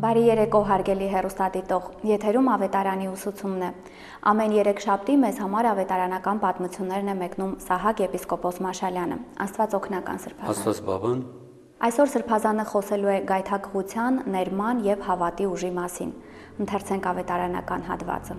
Բարի երեկո հարգելի հեռուստադիտող, եթերում ավետարանի ուսուցումն է։ Ամեն երեքշաբթի մեզ համար ավետարանական պատմություններն է մեկնում Սահակ եպիսկոպոս Մաշալյանը։ Աստված օգնական սրբազան։ Աստված բաբան։ Այսօր սրբազանը խոսելու է գայթակղության, ներման եւ հավատի ուժի մասին։ Ընթերցենք ավետարանական հատվածը։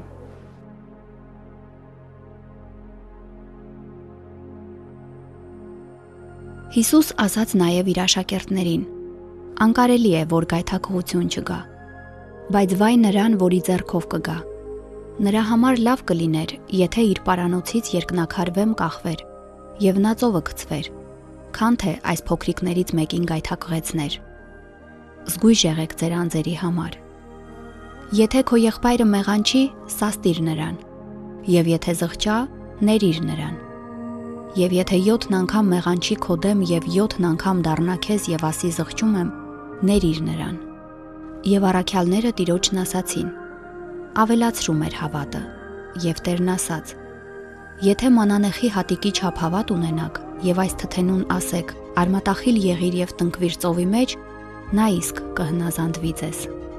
Հիսուս ասաց նաև իր աշակերտներին. Անկարելի է, որ գայթակղություն չգա, բայց վայ նրան, որի ձեռքով կգա։ Նրա համար լավ կլիներ, եթե իր պարանոցից երկնաքարվեմ կախվեր եւ նա ծովը գցվեր, քան թե այս փոքրիկներից մեկին գայթակղեցներ։ Զգույշ եղեք ձեր անձերի համար։ Եթե քո եղբայրը մեղանչի, սաստիր նրան, եւ եթե զղջա, ներիր նրան։ Եվ եթե 7 անգամ մեղանչի քո դեմ եւ 7 անգամ դառնա քեզ եւ ասի զղջում եմ, ներիր նրան։ Եվ առաքյալները Տիրոջն ասացին. ավելացրու մեր հավատը, եւ Տերն ասաց. եթե մանանեխի հատիկի չափ հավատ ունենաք եւ այս թթենուն ասեք, արմատախիլ եղիր եւ տնկվիր ծովի մեջ, նա իսկ կհնազանդվի ձեզ։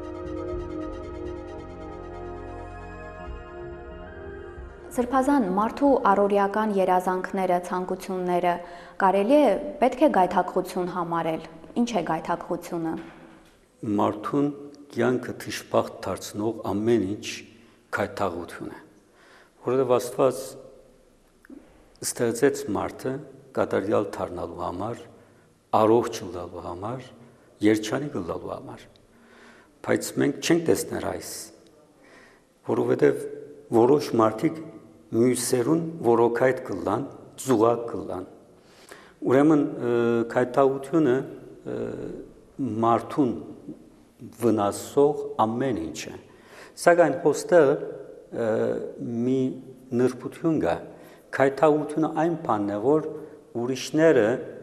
Սրբազան մարդու առօրյական երազանքները, ցանկությունները կարելի է պետք է գայթակղություն համարել։ Ինչ է գայթակղությունը։ Մարդուն կյանքը թշփախտ դարձնող ամեն ինչ գայթակղություն է։ Որովհետև Աստված ստեղծեց մարդը կատարյալ դառնալու համար, առողջ լինելու համար, երջանիկ լինելու համար։ Բայց մենք չենք տեսներ այս, որովհետև որոշ մարդիկ մյուսերուն որոքայդ կլան, զուգակ կլան։ Ուրեմն գայթակղությունը մարդուն վնասող ամեն ինչ է։ Սակայն հոստեղ մի նրբություն կա։ Գայթակղությունը այն բանն է, որ ուրիշները